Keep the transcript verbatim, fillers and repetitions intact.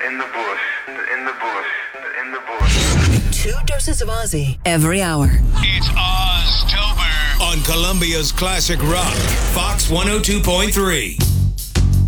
in the bush, in the bush, in the bush. Two doses of Aussie every hour. It's Oztober on Columbia's Classic Rock, Fox one oh two point three.